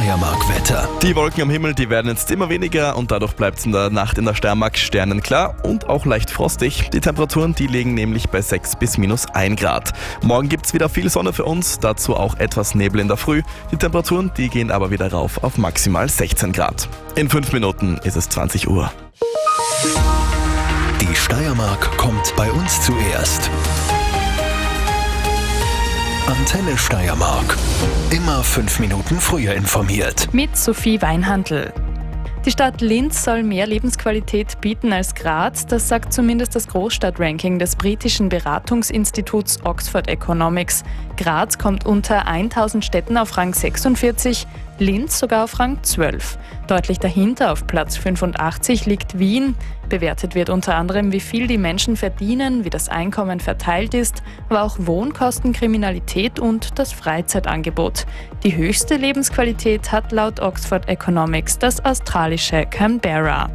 Steiermark-Wetter. Die Wolken am Himmel, die werden jetzt immer weniger und dadurch bleibt es in der Nacht in der Steiermark sternenklar und auch leicht frostig. Die Temperaturen, die liegen nämlich bei 6 bis -1 Grad. Morgen gibt es wieder viel Sonne für uns, dazu auch etwas Nebel in der Früh. Die Temperaturen, die gehen aber wieder rauf auf maximal 16 Grad. In 5 Minuten ist es 20 Uhr. Die Steiermark kommt bei uns zuerst. Antenne Steiermark. Immer 5 Minuten früher informiert. Mit Sophie Weinhandl. Die Stadt Linz soll mehr Lebensqualität bieten als Graz, das sagt zumindest das Großstadtranking des britischen Beratungsinstituts Oxford Economics. Graz kommt unter 1000 Städten auf Rang 46, Linz sogar auf Rang 12. Deutlich dahinter auf Platz 85 liegt Wien. Bewertet wird unter anderem, wie viel die Menschen verdienen, wie das Einkommen verteilt ist, aber auch Wohnkosten, Kriminalität und das Freizeitangebot. Die höchste Lebensqualität hat laut Oxford Economics das australische Canberra.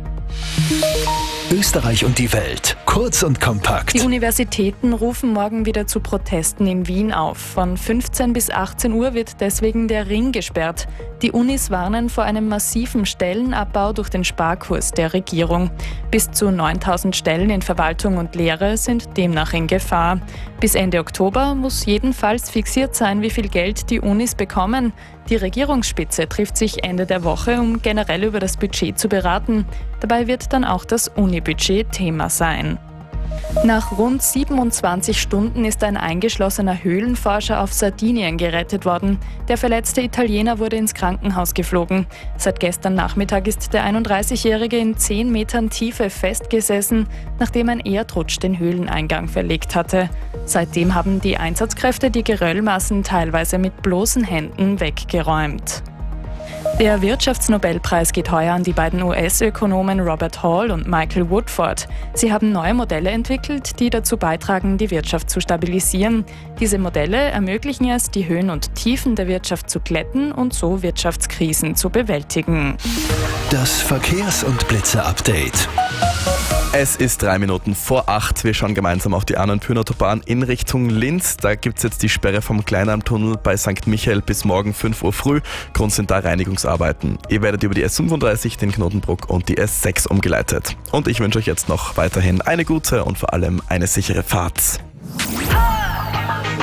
Österreich und die Welt. Kurz und kompakt. Die Universitäten rufen morgen wieder zu Protesten in Wien auf. Von 15 bis 18 Uhr wird deswegen der Ring gesperrt. Die Unis warnen vor einem massiven Stellenabbau durch den Sparkurs der Regierung. Bis zu 9000 Stellen in Verwaltung und Lehre sind demnach in Gefahr. Bis Ende Oktober muss jedenfalls fixiert sein, wie viel Geld die Unis bekommen. Die Regierungsspitze trifft sich Ende der Woche, um generell über das Budget zu beraten. Dabei wird dann auch das Uni-Budget Thema sein. Nach rund 27 Stunden ist ein eingeschlossener Höhlenforscher auf Sardinien gerettet worden. Der verletzte Italiener wurde ins Krankenhaus geflogen. Seit gestern Nachmittag ist der 31-Jährige in 10 Metern Tiefe festgesessen, nachdem ein Erdrutsch den Höhleneingang verlegt hatte. Seitdem haben die Einsatzkräfte die Geröllmassen teilweise mit bloßen Händen weggeräumt. Der Wirtschaftsnobelpreis geht heuer an die beiden US-Ökonomen Robert Hall und Michael Woodford. Sie haben neue Modelle entwickelt, die dazu beitragen, die Wirtschaft zu stabilisieren. Diese Modelle ermöglichen es, die Höhen und Tiefen der Wirtschaft zu glätten und so Wirtschaftskrisen zu bewältigen. Das Verkehrs- und Blitzer-Update. Es ist 3 Minuten vor 8. Wir schauen gemeinsam auf die Annenpyhn-Autobahn in Richtung Linz. Da gibt es jetzt die Sperre vom Kleinalmtunnel bei St. Michael bis morgen 5 Uhr früh. Grund sind da Reinigungsarbeiten. Ihr werdet über die S35, den Knotenbruck und die S6 umgeleitet. Und ich wünsche euch jetzt noch weiterhin eine gute und vor allem eine sichere Fahrt.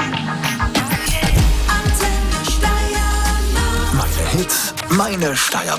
Meine Hits, meine Steiermark.